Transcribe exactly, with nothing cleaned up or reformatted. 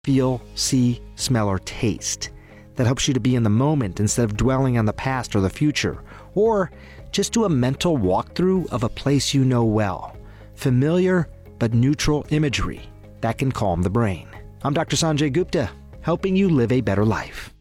feel, see, smell, or taste. That helps you to be in the moment instead of dwelling on the past or the future. Or just do a mental walkthrough of a place you know well. Familiar but neutral imagery that can calm the brain. I'm Doctor Sanjay Gupta, helping you live a better life.